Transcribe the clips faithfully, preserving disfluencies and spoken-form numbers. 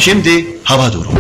Şimdi hava durumu.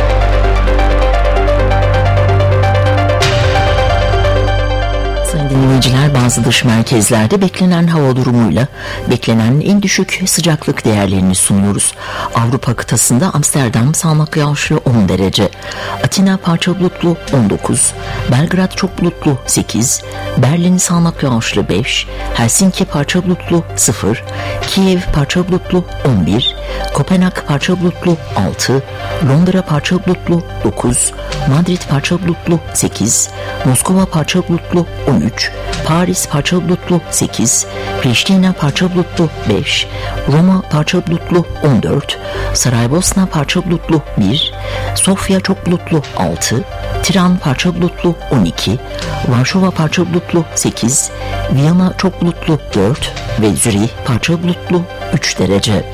Sayın dinleyiciler, bazı dış merkezlerde beklenen hava durumuyla beklenen en düşük sıcaklık değerlerini sunuyoruz. Avrupa kıtasında Amsterdam sağanak yağışlı on derece, Atina parça bulutlu on dokuz, Belgrad çok bulutlu sekiz, Berlin sağanak yağışlı beş, Helsinki parça bulutlu sıfır, Kiev parça bulutlu on bir, Kopenhag parça bulutlu altı, Londra parça bulutlu dokuz, Madrid parça bulutlu sekiz, Moskova parça bulutlu on üç, Paris parça bulutlu sekiz, Priştine parça bulutlu beş, Roma parça bulutlu on dört, Saraybosna parça bulutlu bir, Sofya çok bulutlu altı, Tiran parça bulutlu on iki, Varşova parça bulutlu sekiz, Viyana çok bulutlu dört ve Zürih parça bulutlu üç derece.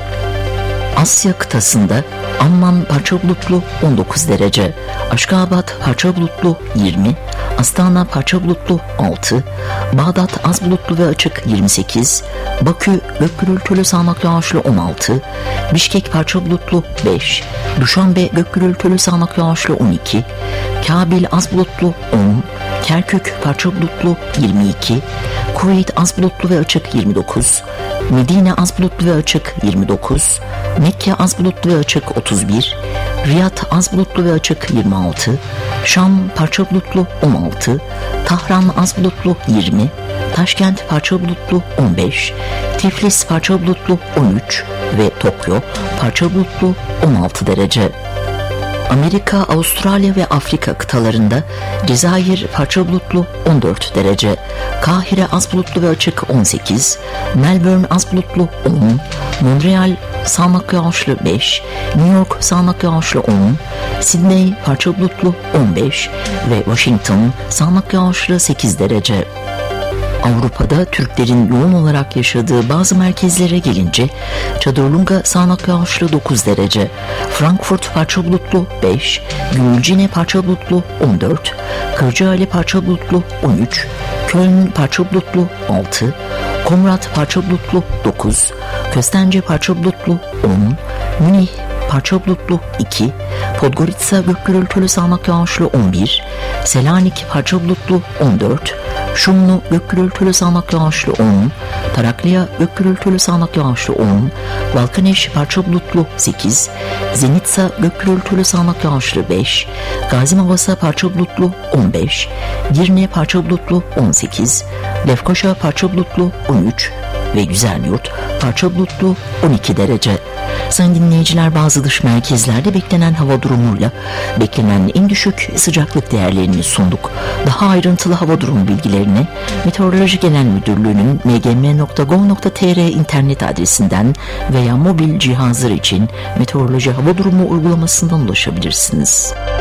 Asya kıtasında Amman parça bulutlu on dokuz derece, Aşkabat parça bulutlu yirmi, Astana parça bulutlu altı, Bağdat az bulutlu ve açık yirmi sekiz, Bakü gök gürültülü sağanak yağışlı on altı, Bişkek parça bulutlu beş, Duşanbe gök gürültülü sağanak yağışlı on iki, Kabil az bulutlu on, Kerkük parça bulutlu yirmi iki, Kuveyt az bulutlu ve açık yirmi dokuz, Medine az bulutlu ve açık yirmi dokuz, Mekke az bulutlu ve açık otuz bir, Riyad az bulutlu ve açık yirmi altı, Şam parça bulutlu on altı, Tahran az bulutlu yirmi, Taşkent parça bulutlu on beş, Tiflis parça bulutlu on üç ve Tokyo parça bulutlu on altı derece. Amerika, Avustralya ve Afrika kıtalarında Cezayir parça bulutlu on dört derece, Kahire az bulutlu ve açık on sekiz, Melbourne az bulutlu on, Montreal sağanak yağışlı beş, New York sağanak yağışlı on, Sydney parça bulutlu on beş ve Washington sağanak yağışlı sekiz derece. Avrupa'da Türklerin yoğun olarak yaşadığı bazı merkezlere gelince Çadırlunga sağanak yağışlı dokuz derece, Frankfurt parça bulutlu beş, Gümülcine parça bulutlu on dört, Kırcaali parça bulutlu on üç, Köln parça bulutlu altı, Komrat parça bulutlu dokuz, Köstence parça bulutlu on, Münih parça bulutlu iki, Podgorica gök gürültülü sağanak yağışlı on bir, Selanik parça bulutlu on dört, Şumlu gök gürültülü sağanak yağışlı on, Tarakliya gök gürültülü sağanak yağışlı on, Balkaneş parça bulutlu sekiz, Zenitsa gök gürültülü sağanak yağışlı beş, Gazimovasa parça bulutlu on beş, Girne parça bulutlu on sekiz, Lefkoşa parça bulutlu on üç ve Güzelyurt parça bulutlu on iki derece. Sayın dinleyiciler, bazı dış merkezlerde beklenen hava durumuyla beklenen en düşük sıcaklık değerlerini sunduk. Daha ayrıntılı hava durumu bilgilerini Meteoroloji Genel Müdürlüğü'nün m g m nokta gov nokta t r internet adresinden veya mobil cihazlar için meteoroloji hava durumu uygulamasından ulaşabilirsiniz.